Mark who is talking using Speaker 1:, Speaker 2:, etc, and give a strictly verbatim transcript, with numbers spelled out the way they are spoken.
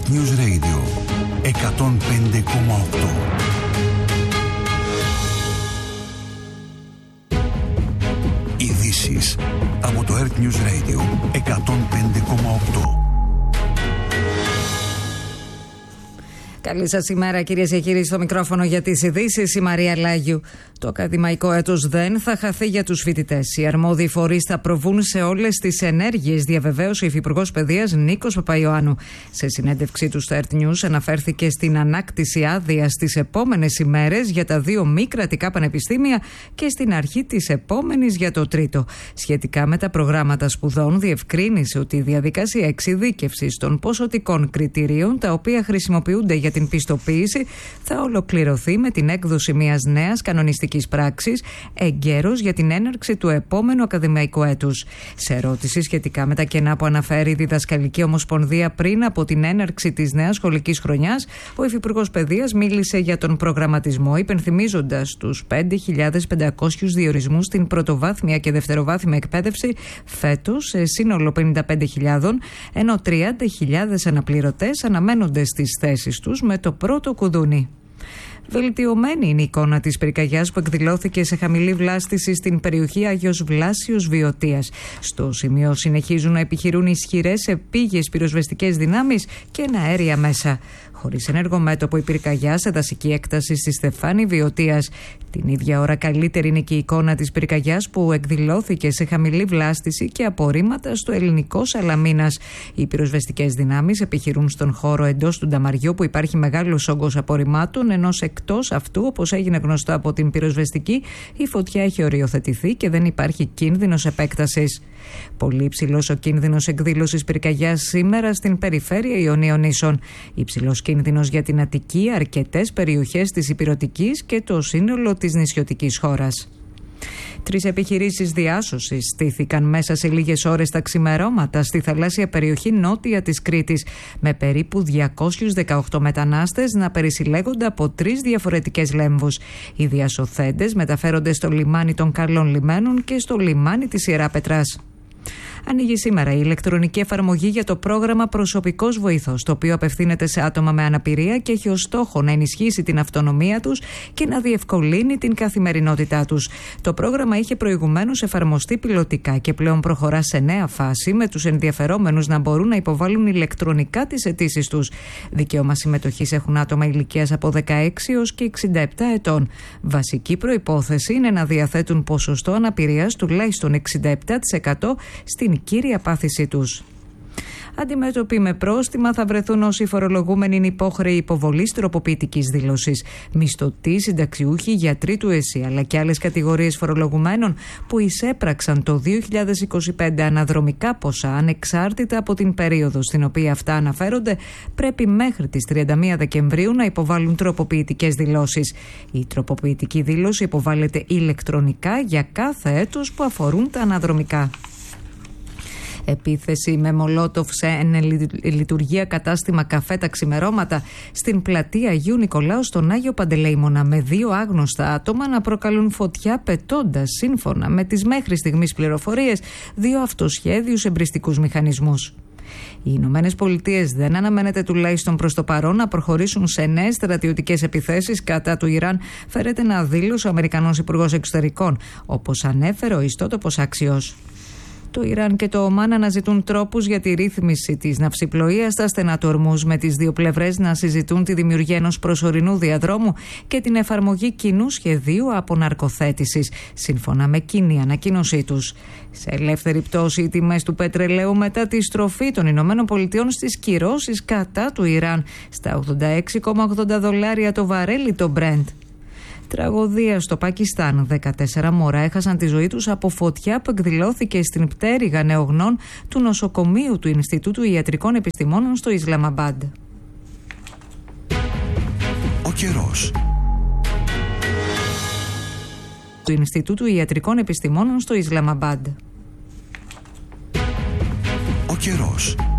Speaker 1: Earth News Radio εκατόν πέντε κόμμα οκτώ. Ειδήσεις από το Earth News Radio εκατόν πέντε κόμμα οκτώ.
Speaker 2: Καλή σας ημέρα, κυρίες και κύριοι, στο μικρόφωνο για τις ειδήσεις η Μαρία Λάγιου. Το ακαδημαϊκό έτος δεν θα χαθεί για τους φοιτητές. Οι αρμόδιοι φορείς θα προβούν σε όλες τις ενέργειες, διαβεβαίωσε ο Υφυπουργός Παιδείας Νίκος Παπαϊωάννου. Σε συνέντευξή του στο Earth News αναφέρθηκε στην ανάκτηση άδειας στις επόμενες ημέρες για τα δύο μη κρατικά πανεπιστήμια και στην αρχή της επόμενης για το τρίτο. Σχετικά με τα προγράμματα σπουδών, διευκρίνησε ότι η διαδικασία εξειδίκευσης των ποσοτικών κριτηρίων, τα οποία χρησιμοποιούνται για την πιστοποίηση, θα ολοκληρωθεί με την έκδοση μιας νέας κανονιστικής πράξης εγκαίρως για την έναρξη του επόμενου ακαδημαϊκού έτους. Σε ερώτηση σχετικά με τα κενά που αναφέρει η Διδασκαλική Ομοσπονδία πριν από την έναρξη της νέας σχολικής χρονιάς, ο Υφυπουργός Παιδείας μίλησε για τον προγραμματισμό, υπενθυμίζοντας τους πέντε χιλιάδες πεντακόσιους διορισμούς στην πρωτοβάθμια και δευτεροβάθμια εκπαίδευση φέτος σε σύνολο πενήντα πέντε χιλιάδες, ενώ τριάντα χιλιάδες αναπληρωτές αναμένονται στις θέσεις τους με το πρώτο κουδούνι. Βελτιωμένη είναι η εικόνα της πυρκαγιάς που εκδηλώθηκε σε χαμηλή βλάστηση στην περιοχή Άγιος Βλάσιος Βιωτίας. Στο σημείο συνεχίζουν να επιχειρούν ισχυρές επίγειες πυροσβεστικές δυνάμεις και ένα αέρια μέσα. Χωρίς ενεργό μέτωπο η πυρκαγιά σε δασική έκταση στη Στεφάνη Βιωτίας. Την ίδια ώρα καλύτερη είναι και η εικόνα της πυρκαγιάς που εκδηλώθηκε σε χαμηλή βλάστηση και απορρίμματα στο ελληνικό Σαλαμίνας. Οι πυροσβεστικές δυνάμεις επιχειρούν στον χώρο εντός του νταμαριού που υπάρχει μεγάλος όγκος απορριμμάτων, ενώ εκτός αυτού, όπως έγινε γνωστό από την πυροσβεστική, η φωτιά έχει οριοθετηθεί και δεν υπάρχει κίνδυνος επέκτασης. Πολύ υψηλός ο κίνδυνος εκδήλωσης πυρκαγιάς σήμερα στην περιφέρεια Ιωνίων Νήσων. Υψηλός κίνδυνος για την Αττική, αρκετές περιοχές της Ηπειρωτικής και το σύνολο της νησιωτικής χώρας. Τρεις επιχειρήσεις διάσωσης στήθηκαν μέσα σε λίγες ώρες τα ξημερώματα στη θαλάσσια περιοχή νότια της Κρήτης, με περίπου διακόσιους δεκαοκτώ μετανάστες να περισυλλέγονται από τρεις διαφορετικές λέμβους. Οι διασωθέντες μεταφέρονται στο λιμάνι των Καλών Λιμένων και στο λιμάνι της Ιεράπετρας. Ανοίγει σήμερα η ηλεκτρονική εφαρμογή για το πρόγραμμα Προσωπικός Βοηθός, το οποίο απευθύνεται σε άτομα με αναπηρία και έχει ως στόχο να ενισχύσει την αυτονομία τους και να διευκολύνει την καθημερινότητά τους. Το πρόγραμμα είχε προηγουμένως εφαρμοστεί πιλωτικά και πλέον προχωρά σε νέα φάση, με τους ενδιαφερόμενους να μπορούν να υποβάλουν ηλεκτρονικά τις αιτήσεις τους. Δικαίωμα συμμετοχής έχουν άτομα ηλικίας από δεκαέξι έως και εξήντα επτά ετών. Βασική προϋπόθεση είναι να διαθέτουν ποσοστό αναπηρίας τουλάχιστον εξήντα επτά τοις εκατό στην κύρια πάθησή τους. Αντιμέτωποι με πρόστιμα θα βρεθούν όσοι φορολογούμενοι είναι υπόχρεοι υποβολής τροποποιητικής δήλωσης. Μισθωτοί, συνταξιούχοι, γιατροί του ΕΣΥ αλλά και άλλες κατηγορίες φορολογουμένων που εισέπραξαν το δύο χιλιάδες είκοσι πέντε αναδρομικά ποσά ανεξάρτητα από την περίοδο στην οποία αυτά αναφέρονται, πρέπει μέχρι τις τριάντα μία Δεκεμβρίου να υποβάλουν τροποποιητικές δηλώσεις. Η τροποποιητική δήλωση υποβάλλεται ηλεκτρονικά για κάθε έτος που αφορούν τα αναδρομικά. Επίθεση με μολότοφ σε ένα λειτουργία κατάστημα καφέ τα ξημερώματα στην πλατεία Αγίου Νικολάου στον Άγιο Παντελεήμονα, με δύο άγνωστα άτομα να προκαλούν φωτιά πετώντας, σύμφωνα με τις μέχρι στιγμής πληροφορίες, δύο αυτοσχέδιους εμπριστικούς μηχανισμούς. Οι Ηνωμένες Πολιτείες δεν αναμένεται τουλάχιστον προς το παρόν να προχωρήσουν σε νέες στρατιωτικές επιθέσεις κατά του Ιράν, φέρεται να δήλωσε ο Αμερικανός Υπουργός Εξωτερικών, όπως ανέφερε ο ιστότοπος Άξιος. Το Ιράν και το Ομάν αναζητούν τρόπους για τη ρύθμιση της ναυσιπλοείας στα στενά του Ορμούζ, με τις δύο πλευρές να συζητούν τη δημιουργία ενός προσωρινού διαδρόμου και την εφαρμογή κοινού σχεδίου αποναρκοθέτησης, σύμφωνα με κοινή ανακοίνωσή τους. Σε ελεύθερη πτώση οι τιμές του πετρελαίου μετά τη στροφή των Ηνωμένων Πολιτειών στις κυρώσεις κατά του Ιράν στα ογδόντα έξι κόμμα ογδόντα δολάρια το βαρέλι το Brent. Τραγωδία στο Πακιστάν. δεκατέσσερα μωρά έχασαν τη ζωή τους από φωτιά που εκδηλώθηκε στην πτέρυγα νεογνών του νοσοκομείου του Ινστιτούτου Ιατρικών Επιστημόνων στο Ισλαμαμπάντ.
Speaker 1: Ο καιρός.
Speaker 2: Του Ινστιτούτου Ιατρικών Επιστημόνων στο Ισλαμαμπάντ.
Speaker 1: Ο καιρός.